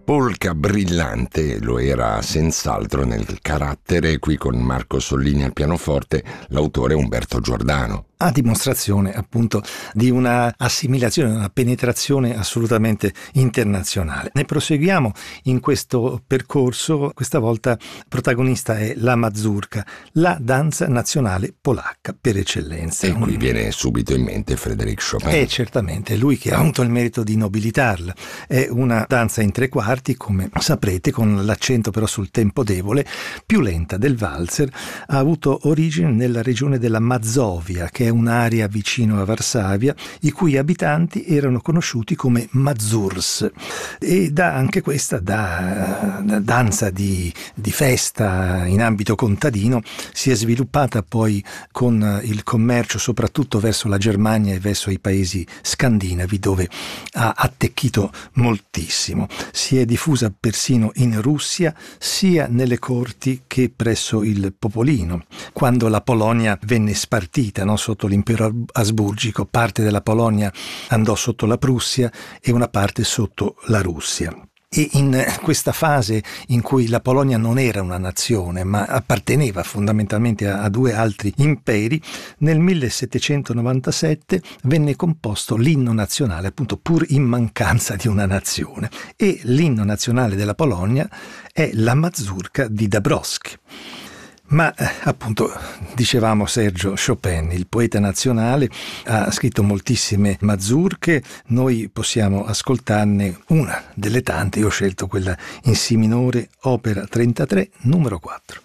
Polka brillante lo era senz'altro nel carattere, qui con Marco Sollini al pianoforte, l'autore Umberto Giordano. A dimostrazione appunto di una assimilazione, una penetrazione assolutamente internazionale. Ne proseguiamo in questo percorso. Questa volta protagonista è la mazurka, la danza nazionale polacca per eccellenza. E qui viene subito in mente Frédéric Chopin. Certamente, lui che ha avuto il merito di nobilitarla. È una danza in tre quarti, come saprete, con l'accento però sul tempo debole, più lenta del valzer. Ha avuto origine nella regione della Mazovia, che è un'area vicino a Varsavia, i cui abitanti erano conosciuti come Mazurs, e anche questa da danza di festa in ambito contadino si è sviluppata poi con il commercio soprattutto verso la Germania e verso i paesi scandinavi, dove ha attecchito moltissimo. Si è diffusa persino in Russia, sia nelle corti che presso il popolino. Quando la Polonia venne spartita, no, sotto l'impero asburgico, parte della Polonia andò sotto la Prussia e una parte sotto la Russia. E in questa fase in cui la Polonia non era una nazione ma apparteneva fondamentalmente a due altri imperi, nel 1797 venne composto l'inno nazionale, appunto pur in mancanza di una nazione, e l'inno nazionale della Polonia è la mazurka di Dąbrowski. Ma appunto, dicevamo, Sergio Chopin, il poeta nazionale, ha scritto moltissime mazurche. Noi possiamo ascoltarne una delle tante. Io ho scelto quella in si minore, opera 33, numero 4.